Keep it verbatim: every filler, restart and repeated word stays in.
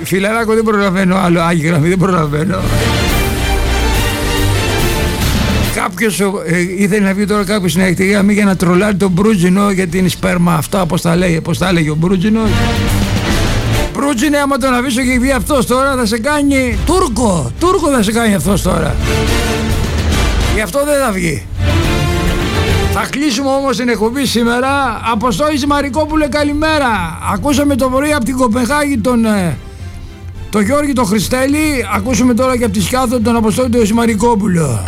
Φιλαράκο, δεν προλαβαίνω άλλο. Άγιοι γραμμή, δεν προλαβαίνω. Κάποιος ε, ήθελε να βγει τώρα κάποιος στην ακτή γραμμή για να τρολάρει τον Μπρούτζινο για την σπέρμα. Αυτά πώς τα λέει, πώς τα έλεγε ο Μπρούτζινος. Μπρούτζινε, άμα τον αφήσω και βγει αυτός τώρα θα σε κάνει Τούρκο. Τούρκο θα σε κάνει αυτός τώρα. Γι' αυτό δεν θα βγει. Θα κλείσουμε όμως την εκπομπή σήμερα. Αποστόλης Μαρικόπουλε, καλημέρα. Ακούσαμε το πρωί από την Κοπενχάγη τον, τον Γιώργη τον Χριστέλη. Ακούσαμε τώρα και από τη Σκιάθο τον Αποστόλη τον Μαρικόπουλο.